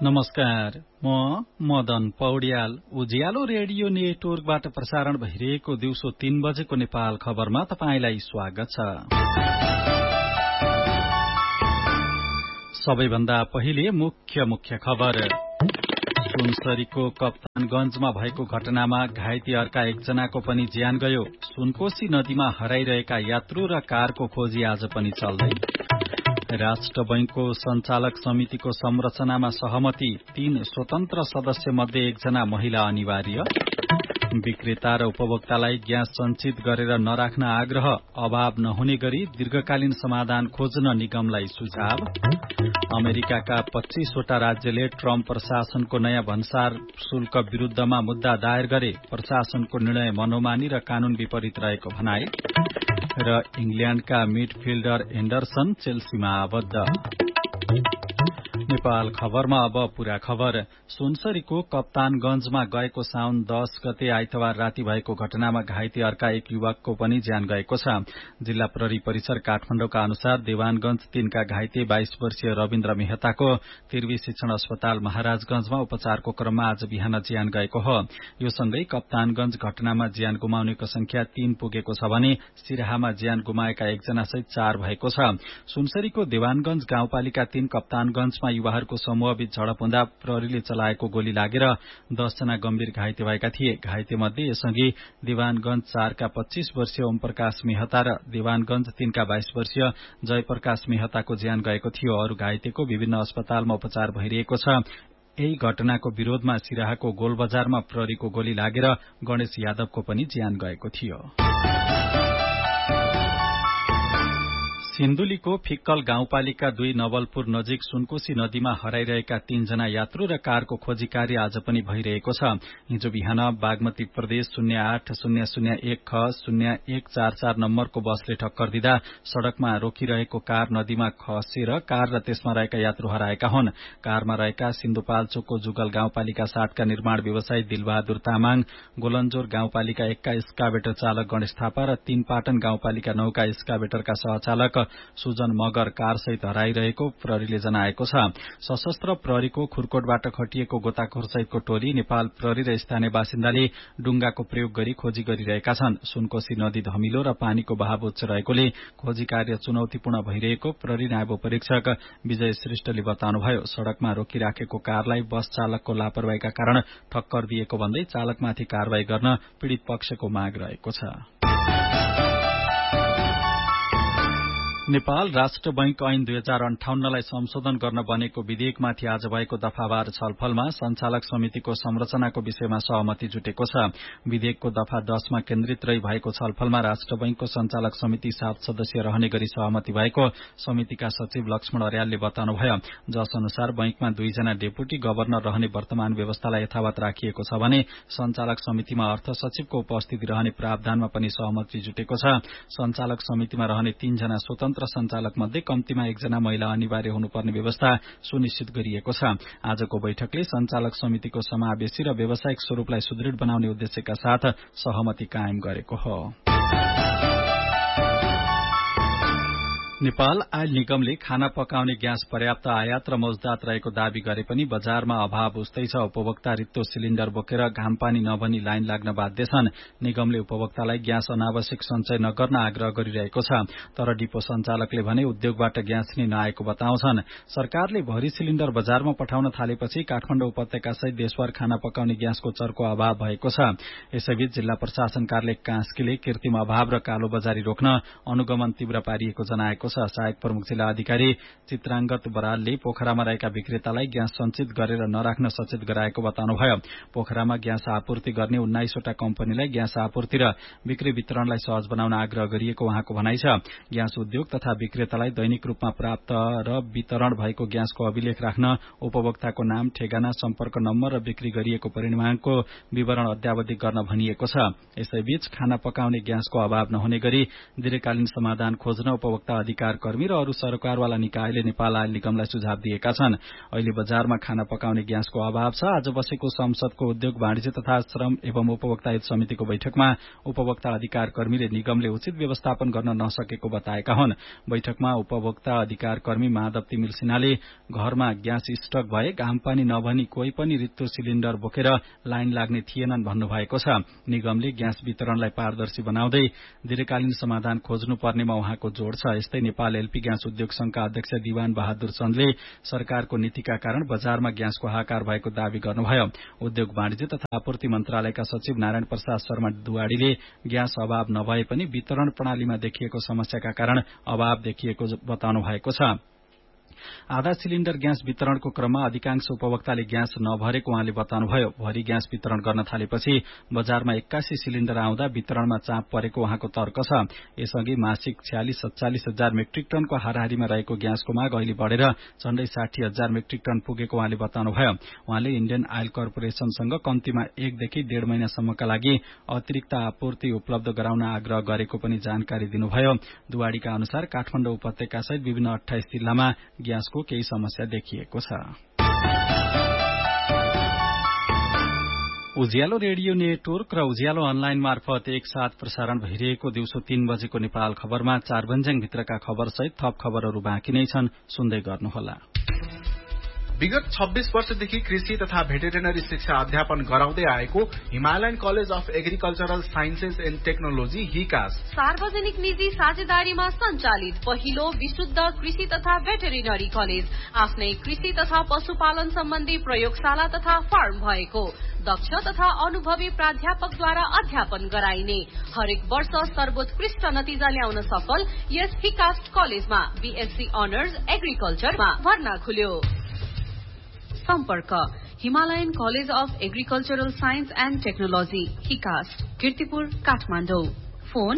नमस्कार, म मदन पौड्याल। उज्यालो रेडियो नेटवर्कबाट प्रसारण भइरहेको दिउँसो 3 बजेको नेपाल खबरमा तपाईंलाई स्वागत छ। सबैभन्दा पहिले मुख्य खबर। सुनसरीको कप्तानगंजमा भएको घटनामा घाइते अर्का एकजनाको पनि ज्यान गयो। सुनकोशी नदीमा हराइरहेका यात्रु र कारको खोजी आज पनि चल्दै। राष्ट्र बैंकको संचालक समितिको संरचनामा सहमति, 3 स्वतन्त्र सदस्य मध्ये एकजना महिला अनिवार्य। विक्रेता र उपभोक्तालाई ग्यास संचित गरेर नराख्न आग्रह, अभाव नहुने गरी दीर्घकालीन समाधान खोज्न निगमलाई सुझाव। अमेरिकाका 25 वटा राज्यले ट्रम्प प्रशासनको नयाँ भन्सार शुल्क विरूद्धमा मुद्दा दायर गरे। प्रशासनको निर्णय मनोमानी र कानून विपरीत रहेको भनाई। र इंग्ल्याण्डका मिडफिल्डर एन्डरसन चेल्सीमा आबद्ध। नेपाल खबरमा अब पूरा खबर। सुनसरीको कप्तानगंजमा गएको साउन 10 गते आइतबार राति भएको घटनामा घाइते अर्का एक युवकको पनि ज्यान गएको छ। जिल्ला प्रहरी परिसर काठमाडौँका अनुसार देवानगंज 3 का घाइते 22 वर्षीय रविन्द्र मेहताको तिर्वी शिक्षण अस्पताल महाराजगंजमा उपचारको क्रममा आज बिहान ज्यान गएको हो। यो सँगै कप्तानगंज घटनामा ज्यान गुमाउनेको संख्या 3 पुगेको छ भने सिराहामा ज्यान गुमाएका एकजना सहित 4 भएको छ। सुनसरीको देवानगंज गाउँपालिका 3 कप्तानगंजमा युवाहरूको समूहबीच झडप हुँदा प्रहरीले चलाएको गोली लागेर 10 जना गम्भीर घाइते भएका थिए। घाइते मध्ये यसअघि देवानगंज 4 का 25 वर्षीय ओमप्रकाश मेहता र देवानगंज 3 का 22 वर्षीय जयप्रकाश मेहताको ज्यान गएको थियो। अरू घाइतेको विभिन्न अस्पतालमा उपचार भइरहेको छ। यही घटनाको विरोधमा सिराहाको गोलबजारमा प्रहरीको गोली लागेर गणेश यादवको पनि ज्यान गएको थियो। सिन्धुलीको फिक्कल गाउँपालिका 2 नवलपुर नजिक सुनकोशी नदीमा हराइरहेका 3 जना यात्रु र कारको खोजी कार्य आज पनि भइरहेको छ। हिजो बिहान बागमती प्रदेश 080001 ख 0144 नम्बरको बसले टक्कर दिँदा सड़कमा रोकिरहेको कार नदीमा खसेर कार र त्यसमा रहेका यात्रु हराएका हुन्। कारमा रहेका सिन्धुपाल्चोकको जुगल गाउँपालिका 7 का निर्माण व्यवसायी दिलबहादुर तामाङ, गोलन्जोर गाउँपालिका 1 का स्काभेटर चालक गणेश थापा र 3 पाटन गाउँपालिका 9 का स्काभेटरका सहचालक सुजन मगर कारसहित हराइरहेको प्रहरीले जनाएको छ। सशस्त्र प्रहरीको खुरकोटबाट खटिएको गोताखोर सहितको टोली नेपाल प्रहरी र स्थानीय बासिन्दाले डुंगाको प्रयोग गरी खोजी गरिरहेका छन्। सुनकोशी नदी धमिलो र पानीको बहाव उच्च रहेकोले खोजी कार्य चुनौतीपूर्ण भइरहेको प्रहरी नायब परीक्षक विजय श्रेष्ठले बताउनुभयो। सड़कमा रोकिराखेको कारलाई बस चालकको लापरवाहीका कारण ठक्कर दिएको भन्दै चालकमाथि कारवाही गर्न पीड़ित पक्षको माग रहेको छ। नेपाल राष्ट्र बैंक ऐन 2058 लाई संशोधन गर्न बनेको विधेयकमाथि आज भएको दफावार छलफलमा संचालक समितिको संरचनाको विषयमा सहमति जुटेको छ। विधेयकको दफा 10 मा केन्द्रित रही भएको छलफलमा राष्ट्र बैंकको संचालक समिति 7 सदस्यीय रहने गरी सहमति भएको समितिका सचिव लक्ष्मण अर्यालले बताउनुभयो। जस अनुसार बैंकमा 2 जना डेपुटी गवर्नर रहने वर्तमान व्यवस्थालाई यथावत राखिएको छ भने संचालक समितिमा अर्थ सचिवको उपस्थिति रहने प्रावधानमा पनि सहमति जुटेको छ। संचालक समितिमा रहने 3 जना स्वतन्त्र संचालक मध्ये कम्तीमा 1 जना महिला अनिवार्य हुनुपर्ने व्यवस्था सुनिश्चित गरिएको छ। आजको बैठकले संचालक समितिको समावेशी र व्यावसायिक स्वरूपलाई सुदृढ बनाउने उद्देश्यका साथ सहमति कायम गरेको हो। नेपाल आयल निगमले खाना पकाउने ग्यास पर्याप्त आयात र मौजदात रहेको दावी गरे पनि बजारमा अभाव उस्तै छ। उपभोक्ता रित्तो सिलिण्डर बोकेर घामपानी नभनी लाइन लाग्न बाध्य छन्। निगमले उपभोक्तालाई ग्यास अनावश्यक सञ्चय नगर्न आग्रह गरिरहेको छ। तर डिपो संचालकले भने उद्योगबाट ग्यास नै नआएको बताउँछन्। सरकारले भरी सिलिण्डर बजारमा पठाउन थालेपछि काठमाडौँ उपत्यका सहित देशभर खाना पकाउने ग्यासको चर्को अभाव भएको छ। यसैबीच जिल्ला प्रशासन कार्यालय कास्कीले कृत्रिम अभाव र कालो बजारी रोक्न अनुगमन तीव्र पारिएको जनाएको छ। सहायक प्रमुख जिल्ला अधिकारी चित्रांगत बरालले पोखरामा रहेका विक्रेतालाई ग्यास संचित गरेर नराख्न सचेत गराएको बताउनुभयो। पोखरामा ग्यास आपूर्ति गर्ने 19 वटा कम्पनीलाई ग्यास आपूर्ति र बिक्री वितरणलाई सहज बनाउन आग्रह गरिएको उहाँको भनाइ छ। ग्यास उद्योग तथा विक्रेतालाई दैनिक रूपमा प्राप्त र वितरण भएको ग्यासको अभिलेख राख्न उपभोक्ताको नाम, ठेगाना, सम्पर्क नम्बर र बिक्री गरिएको परिमाणको विवरण अद्यावधिक गर्न भनिएको छ। यसैबीच खाना पकाउने ग्यासको अभाव नहुने गरी दीर्घकालीन समाधान खोज्न उपभोक्ता अधिकारी अधिकार कर्मी र अरू सरकारवाला निकायले नेपाल आयल निगमलाई सुझाव दिएका छन्। अहिले बजारमा खाना पकाउने ग्यासको अभाव छ। आज बसेको संसदको उद्योग वाणिज्य तथा श्रम एवं उपभोक्ता हित समितिको बैठकमा उपभोक्ता अधिकार कर्मीले निगमले उचित व्यवस्थापन गर्न नसकेको बताएका हुन्। बैठकमा उपभोक्ता अधिकार कर्मी माधव तिमिल सिन्हाले घरमा ग्यास स्टक भए घामपानी नभनी कोही पनि रित्तो सिलिण्डर बोकेर लाइन लाग्ने थिएनन् भन्नुभएको छ। निगमले ग्यास वितरणलाई पारदर्शी बनाउँदै दीर्घकालीन समाधान खोज्नुपर्नेमा उहाँको जोड़ छ। यस्तै नेपाल एलपी ग्यास उद्योग संघका अध्यक्ष दिवान बहादुर चन्दले सरकारको नीतिका कारण बजारमा ग्यासको हाहाकार भएको दावी गर्नुभयो। उद्योग वाणिज्य तथा आपूर्ति मन्त्रालयका सचिव नारायण प्रसाद शर्मा दुवाडीले ग्यास अभाव नभए पनि वितरण प्रणालीमा देखिएको समस्याका कारण अभाव देखिएको बताउनु भएको छ। आधा सिलिण्डर ग्यास वितरणको क्रममा अधिकांश उपभोक्ताले ग्यास नभरेको उहाँले बताउनुभयो। भरि ग्यास वितरण गर्न थालेपछि बजारमा 81 सिलिण्डर आउँदा वितरणमा चाप परेको उहाँको तर्क छ। यसअघि मासिक 46-47 हजार मेट्रिक टनको हाराहारीमा रहेको ग्यासको माग अहिले बढेर झण्डै 60 हजार मेट्रिक टन पुगेको उहाँले बताउनुभयो। उहाँले इण्डियन आयल कर्पोरेशनसँग कम्तीमा 1 देखि 1.5 महिनासम्मका लागि अतिरिक्त आपूर्ति उपलब्ध गराउन आग्रह गरेको पनि जानकारी दिनुभयो। दुवाडीका अनुसार काठमाडौँ उपत्यका सहित विभिन्न 28 जिल्लामा ग्यासको केही समस्या देखिएको छ। उज्यालो रेडियो नेटवर्क र उज्यालो अनलाइन मार्फत एकसाथ प्रसारण भइरहेको दिउँसो 3 बजेको नेपाल खबरमा 4 बन्ज्याङभित्रका खबरसहित थप खबरहरू बाँकी नै छन्, सुन्दै गर्नुहोला। विगत 26 वर्षदेखि कृषि तथा भेटेरिनरी शिक्षा अध्यापन गराउँदै आएको Himalayan college of agricultural sciences and technology हिकास सार्वजनिक निजी साझेदारीमा सञ्चालित पहिलो विशुद्ध कृषि तथा भेटेरिनरी कलेज, आफ्नै कृषि तथा पशुपालन सम्बन्धी प्रयोगशाला तथा फार्म भएको, दक्ष तथा अनुभवी प्राध्यापकद्वारा अध्यापन गराइने, हरेक वर्ष सर्वोत्कृष्ट नतिजा ल्याउन सफल यस हिकास्ट कलेजमा बीएससी अनर्स एग्रिकल्चरमा भर्ना खुल्यो। सम्पर्क Himalayan college of agricultural science and technology हिकास्ट, Kirtipur, Kathmandu. Phone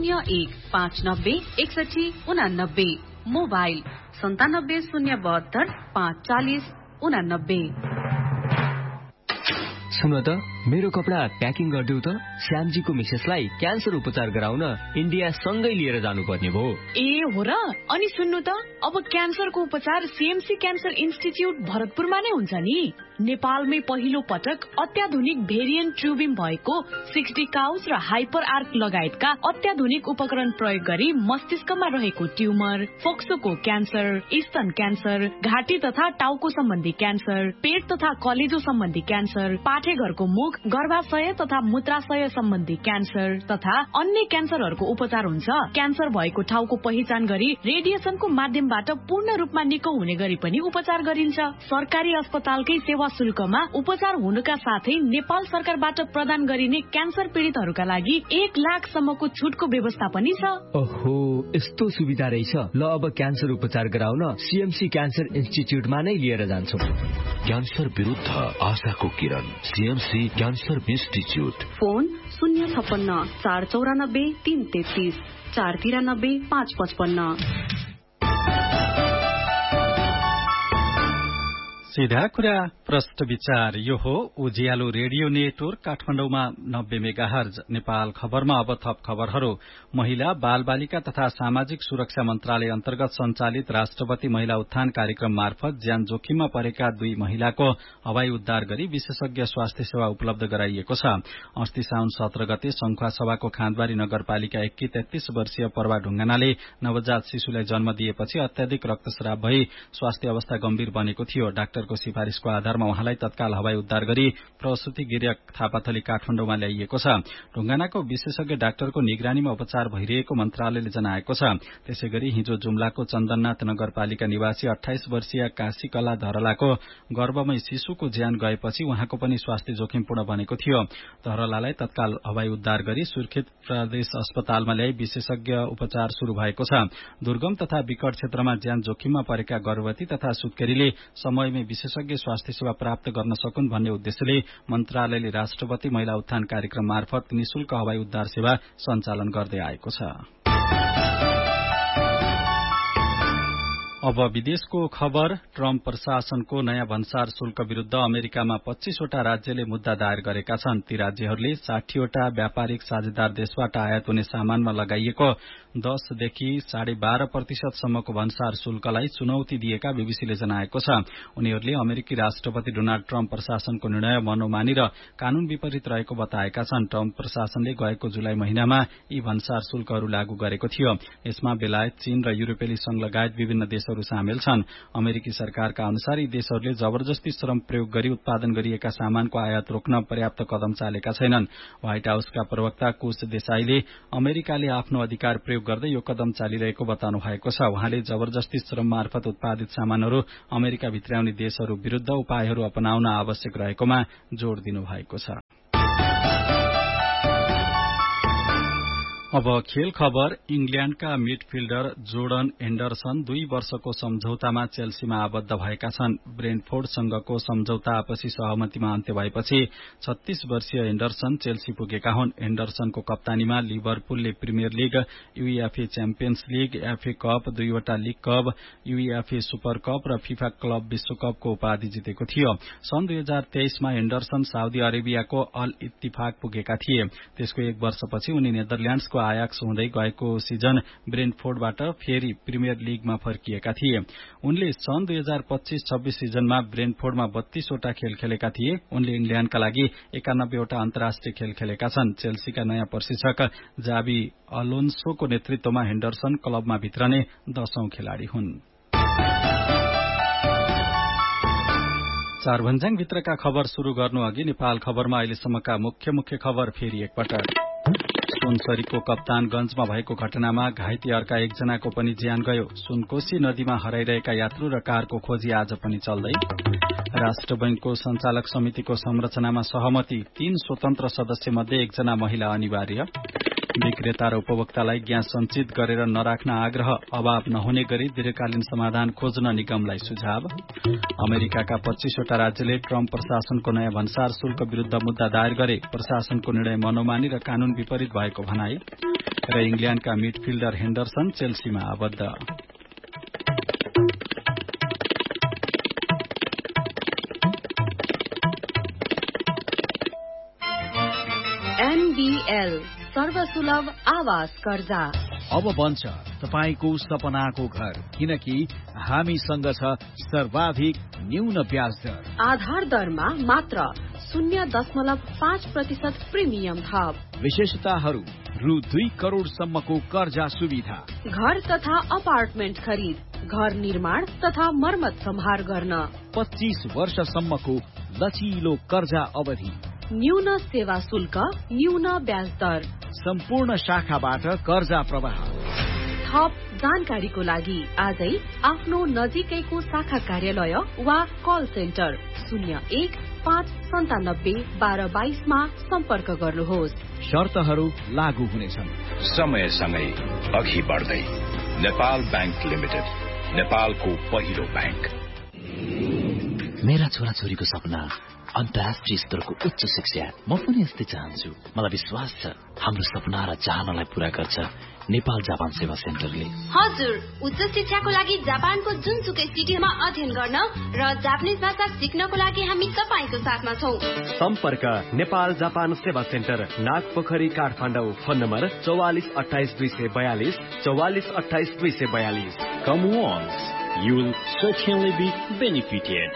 01596189, mobile 9702 540 89। सुन त, मेरो कपडा प्याकिङ गरिदेऊ त। श्यामजीको मिसेसलाई क्यान्सर उपचार गराउन इन्डिया सँगै लिएर जानुपर्ने भयो। ए हो र? अनि सुन्नु त, अब क्यान्सरको उपचार सीएमसी क्यान्सर इन्स्टिच्युट भरतपुरमा नै हुन्छ नि। नेपालमै पहिलो पटक अत्याधुनिक भेरिएन्ट ट्युबिम भएको 60 काउस र हाइपर आर्क लगायतका अत्याधुनिक उपकरण प्रयोग गरी मस्तिष्कमा रहेको ट्युमर, फोक्सोको क्यान्सर, स्तन क्यान्सर, घाँटी तथा टाउको सम्बन्धी क्यान्सर, पेट तथा कलेजो सम्बन्धी क्यान्सर, पाठेघरको मुख, गर्भाशय तथा मूत्राशय सम्बन्धी क्यान्सर तथा अन्य क्यान्सरहरूको उपचार हुन्छ। क्यान्सर भएको ठाउँको पहिचान गरी रेडिएसनको माध्यमबाट पूर्ण रूपमा निको हुने गरी पनि उपचार गरिन्छ। सरकारी अस्पतालकै सेवा शुल्कमा उपचार हुनुका साथै नेपाल सरकारबाट प्रदान गरिने क्यान्सर पीडितहरूका लागि 1 लाखसम्मको छुटको व्यवस्था पनि छ। ओहो, यस्तो सुविधा रहेछ। ल, अब क्यान्सर उपचार गराउन सीएमसी क्यान्सर इन्स्टिच्युटमा नै लिएर जान्छौँ। क्यान्सर विरुद्ध आशाको किरण, सीएमसी क्यान्सर इन्स्टिच्युट। फोन 056 494 333 493 555। सीधा कुरा प्रश्न विचार, यो हो उज्यालो रेडियो नेटवर्क काठमाडौँमा 90 मेगाहर्ज। नेपाल खबरमा अब थप खबरहरू। महिला बाल बालिका तथा सामाजिक सुरक्षा मन्त्रालय अन्तर्गत सञ्चालित राष्ट्रपति महिला उत्थान कार्यक्रम मार्फत ज्यान जोखिममा परेका 2 महिलाको हवाई उद्धार गरी विशेषज्ञ स्वास्थ्य सेवा उपलब्ध गराइएको छ। अस्ति साउन 17 गते संखुवासभाको खाँदबारी नगरपालिका 1 की 33 वर्षीय पर्वा ढुङ्गानाले नवजात शिशुलाई जन्म दिएपछि अत्याधिक रक्तस्राव भई स्वास्थ्य अवस्था गम्भीर बनेको थियो। डाक्टरको सिफारिशको आधारमा उहाँलाई तत्काल हवाई उद्धार गरी प्रसूति गृह थापाथली काठमाडौँमा ल्याइएको छ। ढुङ्गानाको विशेषज्ञ डाक्टरको निगरानीमा उपचार भइरहेको मन्त्रालयले जनाएको छ। त्यसैगरी हिजो जुम्लाको चन्दननाथ नगरपालिका निवासी 28 वर्षीय काशीकला धरलाको गर्भमै शिशुको ज्यान गएपछि उहाँको पनि स्वास्थ्य जोखिमपूर्ण बनेको थियो। धरलालाई तत्काल हवाई उद्धार गरी सुर्खेत प्रदेश अस्पतालमा ल्याई विशेषज्ञ उपचार शुरू भएको छ। दुर्गम तथा विकट क्षेत्रमा ज्यान जोखिममा परेका गर्भवती तथा सुत्केरीले समयमै विशेषज्ञ स्वास्थ्य सेवा प्राप्त गर्न सकुन् भन्ने उद्देश्यले मन्त्रालयले राष्ट्रपति महिला उत्थान कार्यक्रम मार्फत निशुल्क हवाई उद्धार सेवा सञ्चालन गर्दै आएको छ। अब विदेशको खबर। ट्रम्प प्रशासनको नयाँ भन्सार शुल्क विरूद्ध अमेरिकामा 25 वटा राज्यले मुद्दा दायर गरेका छन्। ती राज्यहरूले 60 वटा व्यापारिक साझेदार देशबाट आयात हुने सामानमा लगाइएको 10 देखि 12.5% सम्मको भन्सार शुल्कलाई चुनौती दिएका बीबीसीले जनाएको छ। उनीहरूले अमेरिकी राष्ट्रपति डोनाल्ड ट्रम्प प्रशासनको निर्णय मनोमानी र कानून विपरीत रहेको बताएका छन्। ट्रम्प प्रशासनले गएको जुलाई महिनामा यी भन्सार शुल्कहरू लागू गरेको थियो। यसमा बेलायत, चीन र युरोपेली संघ लगायत विभिन्न देशहरू सामेल छन्। अमेरिकी सरकारका अनुसार यी देशहरूले जबरजस्ती श्रम प्रयोग गरी उत्पादन गरिएका सामानको आयात रोक्न पर्याप्त कदम चालेका छैनन्। व्हाइट हाउसका प्रवक्ता कुश देसाईले अमेरिकाले आफ्नो अधिकार प्रयोग गर्दै यो कदम चालिरहेको बताउनु भएको छ। उहाँले जबरजस्ती श्रम मार्फत उत्पादित सामानहरू अमेरिका भित्राउने देशहरू विरूद्ध उपायहरू अपनाउन आवश्यक रहेकोमा जोड़ दिनु भएको छ। अब खेल खबर। इंग्ल्याण्डका मिडफिल्डर जोर्डन एन्डरसन 2 वर्षको सम्झौतामा चेल्सीमा आबद्ध भएका छन्। ब्रेन्टफोर्डसँगको सम्झौता आपसी सहमतिमा अन्त्य भएपछि 36 वर्षीय एन्डरसन चेल्सी पुगेका हुन्। एन्डरसनको कप्तानीमा लिभरपुलले premier league, UEFA champions league, FA cup, 2वटा league cup, UEFA super cup र फीफा क्लब विश्वकपको उपाधि जितेको थियो। सन् 2023 मा एन्डरसन साउदी अरेबियाको अल इत्तिफाक पुगेका थिए। त्यसको 1 वर्षपछि उनी नेदरल्याण्ड्सको आयाक्स हुँदै गएको सिजन ब्रेन्टफोर्डबाट फेरि प्रिमियर लीगमा फर्किएका थिए। उनले सन् 2025-26 सिजनमा ब्रेन्टफोर्डमा 32 वटा खेल खेलेका थिए। उनले इंग्ल्याण्डका लागि 91 वटा अन्तर्राष्ट्रिय खेल खेलेका छन्। चेल्सीका नयाँ प्रशिक्षक जाबी अलोन्सोको नेतृत्वमा हेन्डरसन क्लबमा भित्रने 10औं खेलाड़ी हुन्। चारभन्ज्याङ भित्रका खबर शुरू गर्नु अघि नेपाल खबरमा अहिलेसम्मका मुख्य खबर फेरि एकपटक। सुनसरीको कप्तानगंजमा भएको घटनामा घाइते अर्का एकजनाको पनि ज्यान गयो। सुनकोशी नदीमा हराइरहेका यात्रु र कारको खोजी आज पनि चल्दै। राष्ट्र बैंकको संचालक समितिको संरचनामा सहमति, 3 स्वतन्त्र सदस्य मध्ये 1 जना महिला अनिवार्य। विक्रेता र उपभोक्तालाई ग्यास संचित गरेर नराख्न आग्रह, अभाव नहुने गरी दीर्घकालीन समाधान खोज्न निगमलाई सुझाव। अमेरिकाका 25 वटा राज्यले ट्रम्प प्रशासनको नयाँ भन्सार शुल्क विरूद्ध मुद्दा दायर गरे। प्रशासनको निर्णय मनोमानी र कानून विपरीत भएको भनाई। र इंग्ल्याण्डका मिडफिल्डर हेन्डरसन चेल्सीमा आबद्ध। NBL सर्वसुलभ आवास कर्जा अब बन्छ तपाईको सपनाको घर, किनकि हामीसँग छ सर्वाधिक न्यून ब्याज दर। आधार दरमा मात्र 0.5% प्रिमियम थप। विशेषताहरू: रु 2 करोड़ सम्मको कर्जा सुविधा, घर तथा अपार्टमेन्ट खरिद, घर निर्माण तथा मर्मत सम्हार गर्न, 25 वर्षसम्मको लचिलो कर्जा अवधि, न्यून सेवा शुल्क, न्यून ब्याज दर, सम्पूर्ण शाखाबाट कर्जा प्रवाह। थप जानकारीको लागि आजै आफ्नो नजिकैको शाखा कार्यालय वा कल सेन्टर 01-597-1222 मा सम्पर्क गर्नुहोस्। शर्तहरू लागू हुनेछन्। समयसँगै अघि बढ्दै नेपाल बैंक लिमिटेड, नेपालको पहिलो बैंक। मेरा छोराछोरीको सपना अन्तर्राष्ट्रिय स्तरको उच्च शिक्षा। म पनि यस्तै चाहन्छु। मलाई विश्वास छ हाम्रो सपना र चाहनालाई पूरा गर्छ नेपाल जापान सेवा सेन्टरले। हजुर, उच्च शिक्षाको लागि जापानको जुनसुकै सिटीमा अध्ययन गर्न र जापानिज भाषा सिक्नको लागि हामी तपाईको साथमा छौं। सम्पर्क नेपाल जापान सेवा centre, Nagpokhari, Kathmandu. Phone number 4428 242 4428 242। Come once, you will certainly be benefited.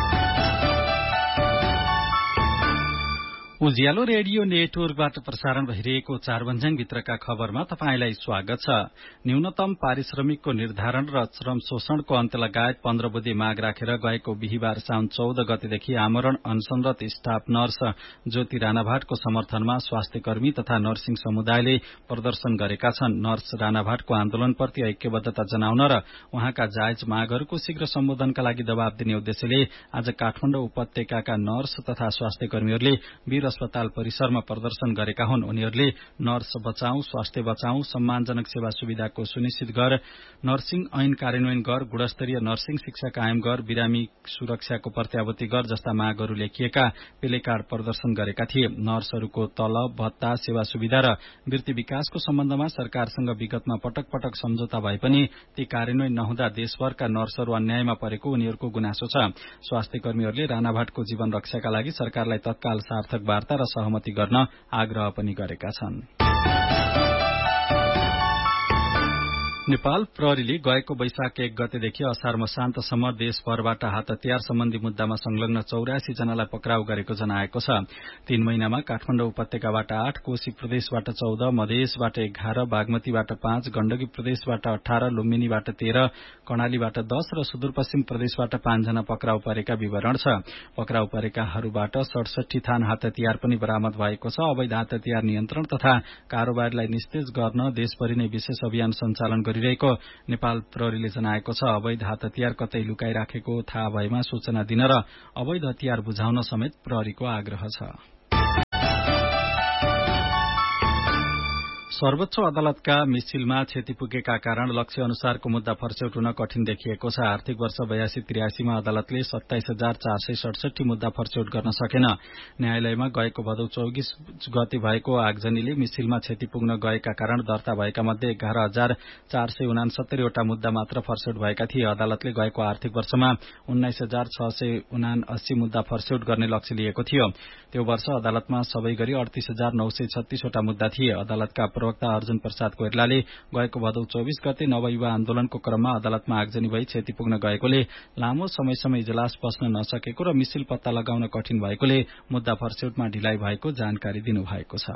Ujyaalo radio नेटवर्कबाट प्रसारण भइरहेको चारभन्ज्याङ भित्रका खबरमा तपाईंलाई स्वागत छ। न्यूनतम पारिश्रमिकको निर्धारण र श्रम शोषणको अन्त्य लगायत 15 बुँदे माग राखेर गएको बिहीबार साउन 14 गतेदेखि आमरण अनशनरत स्टाफ नर्स ज्योति राणाभाटको समर्थनमा स्वास्थ्य कर्मी तथा नर्सिङ समुदायले प्रदर्शन गरेका छन्। नर्स राणाभाटको आन्दोलनप्रति ऐक्यबद्धता जनाउन र उहाँका जायज मागहरूको शीघ्र सम्बोधनका लागि दबाव दिने उद्देश्यले आज काठमाडौँ उपत्यकाका नर्स तथा स्वास्थ्य कर्मीहरूले वीर अस्पताल परिसरमा प्रदर्शन गरेका हुन्। उनीहरूले नर्स बचाऊ, स्वास्थ्य बचाऊ, सम्मानजनक सेवा सुविधाको सुनिश्चित गर, नर्सिङ ऐन कार्यान्वयन गर, गुणस्तरीय नर्सिङ शिक्षा कायम गर, बिरामी सुरक्षाको प्रत्याभूति गर जस्ता मागहरू लेखिएका प्लेकार्ड प्रदर्शन गरेका थिए। नर्सहरूको तलब, भत्ता, सेवा सुविधा र वृत्ति विकासको सम्बन्धमा सरकारसँग विगतमा पटक पटक सम्झौता भए पनि ती कार्यान्वयन नहुँदा देशभरका नर्सहरू अन्यायमा परेको उनीहरूको गुनासो छ। स्वास्थ्य कर्मीहरूले राणाभाटको जीवन रक्षाका लागि सरकारलाई तत्काल सार्थक वार्ता र सहमति गर्न आग्रह पनि गरेका छन्। नेपाल प्रहरीले गएको वैशाख 1 गतेदेखि असार मसान्तसम्म देशभरबाट हात हतियार सम्बन्धी मुद्दामा संलग्न 84 जनालाई पक्राउ गरेको जनाएको छ। 3 महिनामा काठमाडौँ उपत्यकाबाट 8, कोशी प्रदेशबाट 14, मधेसबाट 11, बागमतीबाट 5, गण्डकी प्रदेशबाट 18, लुम्बिनीबाट 13, कर्णालीबाट 10 र सुदूरपश्चिम प्रदेशबाट 5 जना पक्राउ परेका विवरण छ। पक्राउ परेकाहरूबाट 67 थान हात हतियार पनि बरामद भएको छ। अवैध हात हतियार नियन्त्रण तथा कारोबारलाई निस्तेज गर्न देशभरि नै विशेष अभियान सञ्चालन गरिरहेको नेपाल प्रहरीले जनाएको छ। अवैध हात हतियार कतै लुकाइराखेको थाहा भएमा सूचना दिन र अवैध हतियार बुझाउन समेत प्रहरीको आग्रह छ। सर्वोच्च अदालतका मिसिलमा क्षति पुगेका कारण लक्ष्य अनुसारको मुद्दा फर्स्यौट हुन कठिन देखिएको छ। आर्थिक वर्ष 82-83 मा अदालतले 27,467 मुद्दा फर्स्यौट गर्न सकेन। न्यायालयमा गएको भदौ 24 गते भएको आगजनीले मिसिलमा क्षति पुग्न गएका कारण दर्ता भएका मध्ये 11,469 वटा मुद्दा मात्र फर्स्यौट भएका थिए। अदालतले गएको आर्थिक वर्षमा 19,679 मुद्दा फर्स्यौट गर्ने लक्ष्य लिएको थियो। त्यो वर्ष अदालतमा सबै गरी 38,936 वटा मुद्दा थिए। अदालतका प्रवक्ता अर्जुन प्रसाद कोइरालाले गएको भदौ 24 गते नवयुवा आन्दोलनको क्रममा अदालतमा आगजनी भई क्षति पुग्न गएकोले लामो समयसम्म इजलास बस्न नसकेको र मिसिल पत्ता लगाउन कठिन भएकोले मुद्दा फर्स्यौटमा ढिलाइ भएको जानकारी दिनुभएको छ।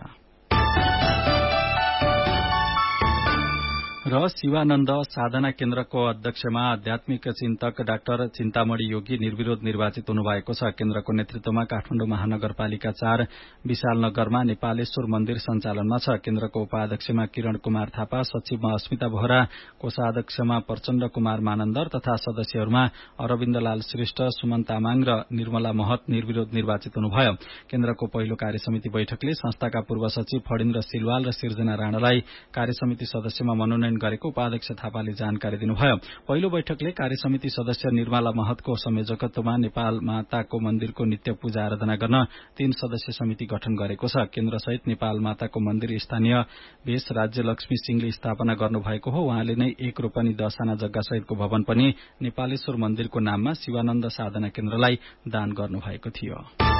र शिवानन्द साधना केन्द्रको अध्यक्षमा आध्यात्मिक चिन्तक डाक्टर चिन्तामणि योगी निर्विरोध निर्वाचित हुनुभएको छ। केन्द्रको नेतृत्वमा काठमाडौँ महानगरपालिका 4 विशालनगरमा नेपालेश्वर मन्दिर सञ्चालनमा छ। केन्द्रको उपाध्यक्षमा किरण कुमार थापा, सचिवमा अस्मिता बोहरा, कोषाध्यक्षमा प्रचण्ड कुमार मानन्दर तथा सदस्यहरूमा अरविन्दलाल श्रेष्ठ, सुमन तामाङ र निर्मला महत निर्विरोध निर्वाचित हुनुभयो। केन्द्रको पहिलो कार्यसमिति बैठकले संस्थाका पूर्व सचिव फणिन्द्र सिलवाल र सिर्जना राणालाई कार्यसमिति सदस्यमा मनोनयन गरेको उपाध्यक्ष थापाले जानकारी दिनुभयो। पहिलो बैठकले कार्यसमिति सदस्य निर्मला महतको संयोजकत्वमा नेपाल माताको मन्दिरको नित्य पूजा आराधना गर्न 3 सदस्य समिति गठन गरेको छ। केन्द्र सहित नेपाल माताको मन्दिर स्थानीय भेष राज्य लक्ष्मी सिंहले स्थापना गर्नुभएको हो। उहाँले नै 1 रोपनी 10 आना जग्गा सहितको भवन पनि नेपालेश्वर मन्दिरको नाममा शिवानन्द साधना केन्द्रलाई दान गर्नुभएको थियो।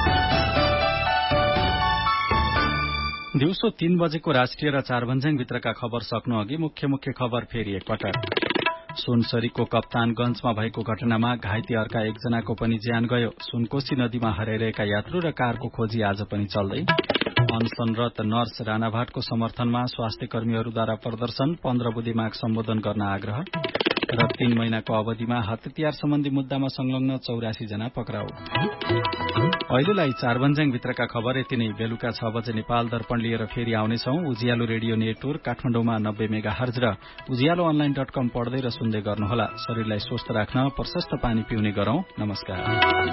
दिउँसो 3 बजेको राष्ट्रिय र 4 भन्ज्याङ भित्रका खबर सक्नु अघि मुख्य खबर फेरि एकपटक। सुनसरीको कप्तानगंजमा भएको घटनामा घाइते अर्का 1 जनाको पनि ज्यान गयो। सुनकोशी नदीमा हराइरहेका यात्रु र कारको खोजी आज पनि चल्दै। अनसनरत नर्स राणाभाटको समर्थनमा स्वास्थ्य कर्मीहरूद्वारा प्रदर्शन, 15 बुँदे माग सम्बोधन गर्न आग्रह र 3 महिनाको अवधिमा हतियार सम्बन्धी मुद्दामा संलग्न 84 जना पक्राउ। अहिलेलाई 4 भन्ज्याङ भित्रका खबर यति नै। बेलुका 6 बजे नेपाल दर्पण लिएर फेरि आउनेछौं। उज्यालो रेडियो नेटवर्क काठमाडौँमा 90 मेगाहर्ज र ujialoonline.com पढ्दै र सुन्दै गर्नुहोला। शरीरलाई स्वस्थ राख्न प्रशस्त पानी पिउने गरौं। नमस्कार।